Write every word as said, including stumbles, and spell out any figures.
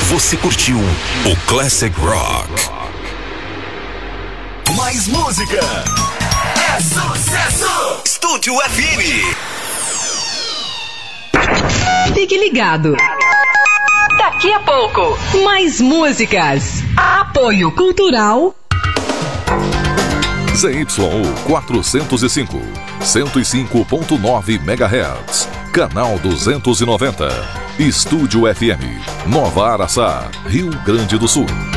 Você curtiu o Classic Rock. Mais música. É sucesso. Estúdio F M. Fique ligado. Daqui a pouco, mais músicas. Apoio Cultural. Z Y U quatrocentos e cinco, cento e cinco ponto nove megahertz. Canal duzentos e noventa. Estúdio F M. Nova Araçá, Rio Grande do Sul.